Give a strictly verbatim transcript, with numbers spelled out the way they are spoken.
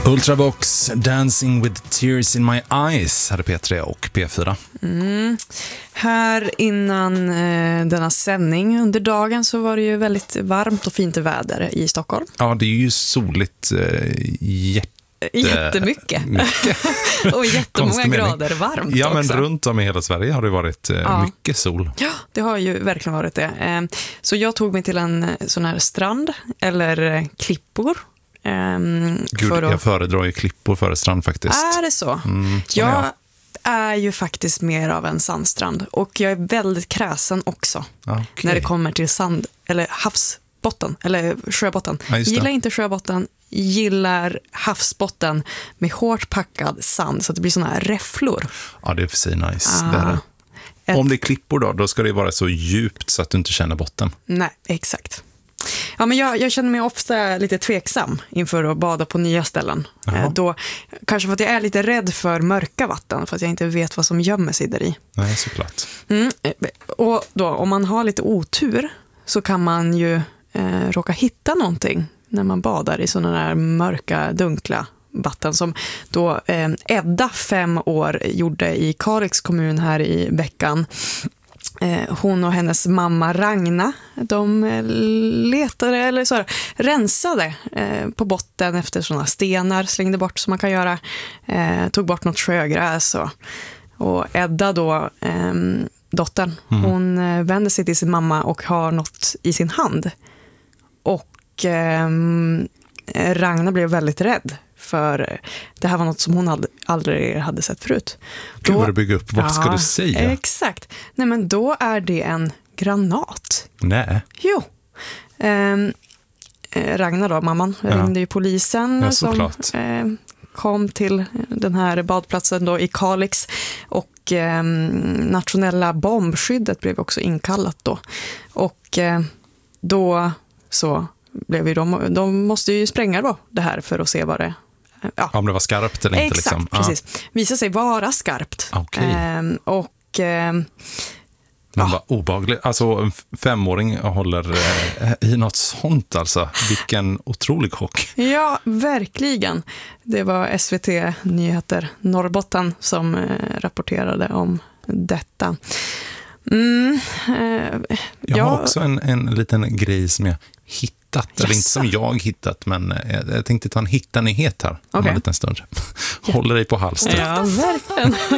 Ultravox, Dancing with Tears in My Eyes hade P tre och P fyra. Mm. Här innan eh, denna sändning under dagen så var det ju väldigt varmt och fint väder i Stockholm. Ja, det är ju soligt eh, jätte... Jättemycket. Mycket. Och jättemånga grader varmt Ja, men också. Runt om i hela Sverige har det varit eh, ja. mycket sol. Ja, det har ju verkligen varit det. Eh, så jag tog mig till en sån här strand eller eh, klippor. Um, Gud, för att... jag föredrar ju klippor före strand faktiskt. Är det så? Mm, så jag, jag är ju faktiskt mer av en sandstrand. Och jag är väldigt kräsen också. Okay. När det kommer till sand eller havsbotten eller sjöbotten. Ja, gillar inte sjöbotten, gillar havsbotten med hårt packad sand så att det blir såna här räfflor. Ja, det är för sig nice. Ah, det är det. ett... Om det är klippor då, då ska det vara så djupt så att du inte känner botten. Nej, exakt. Ja, men jag, jag känner mig ofta lite tveksam inför att bada på nya ställen. Eh, då, kanske för att jag är lite rädd för mörka vatten, för att jag inte vet vad som gömmer sig där i. Nej, såklart. Mm, och då, om man har lite otur så kan man ju eh, råka hitta någonting när man badar i sådana där mörka, dunkla vatten som då eh, Edda, fem år, gjorde i Kalix kommun här i veckan. Hon och hennes mamma Ragna, de letade eller så här, rensade eh, på botten efter sådana stenar, slängde bort som man kan göra, eh, tog bort något sjögräs och, och Edda då, eh, dottern, mm. hon eh, vänder sig till sin mamma och har något i sin hand och eh, Ragna blev väldigt rädd. För det här var något som hon hade, aldrig hade sett förut. Gud vad du bygger upp, vad ska ja, du säga? Exakt. Nej, men då är det en granat. Nej. Jo. Ehm, eh, Ragnar då, mamman, ja. ringde ju polisen ja, som eh, kom till den här badplatsen då i Kalix. Och eh, nationella bombskyddet blev också inkallat då. Och eh, då så blev ju de, de måste ju spränga då det här för att se vad det ja. Om det var skarpt eller inte. Exakt, liksom. precis. Ja. Visar sig vara skarpt. Okay. Ehm, och ehm, men vad obehagligt. Alltså en femåring håller eh, i något sånt alltså. Vilken otrolig chock. Ja, verkligen. Det var S V T Nyheter Norrbotten som eh, rapporterade om detta. Mm, eh, jag ja. har också en, en liten grej som jag hittat. Yes. Eller inte som jag hittat, men jag, jag tänkte ta en hitta-nyhet här. Okay. Om en liten stund. Håller dig på halsen. Ja, verkligen.